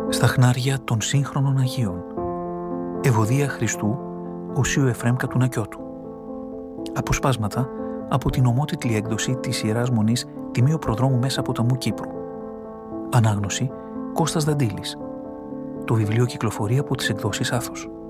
Στα χνάρια των σύγχρονων Αγίων. Ευωδία Χριστού, Οσίου Εφραίμ Κατουνακιώτου. Αποσπάσματα από την ομότιτλη έκδοση της Ιεράς Μονής Τιμίου Προδρόμου Μέσα Ποταμού Κύπρου. Ανάγνωση Κώστας Δαντήλης. Το βιβλίο κυκλοφορεί από τις εκδόσεις Άθος.